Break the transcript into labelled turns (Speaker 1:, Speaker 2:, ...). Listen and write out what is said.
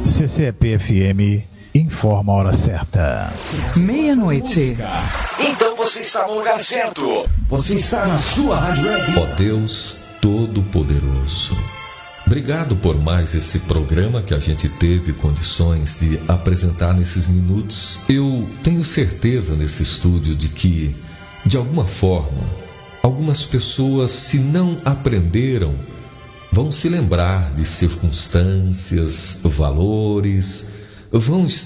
Speaker 1: CCEP-FM informa a hora certa.
Speaker 2: Meia-noite.
Speaker 3: Então você está no lugar certo. Você está na sua rádio web.
Speaker 4: Ó Deus Todo-Poderoso, obrigado por mais esse programa que a gente teve condições de apresentar nesses minutos. Eu tenho certeza nesse estúdio de que, de alguma forma, algumas pessoas, se não aprenderam, vão se lembrar de circunstâncias, valores, vão estar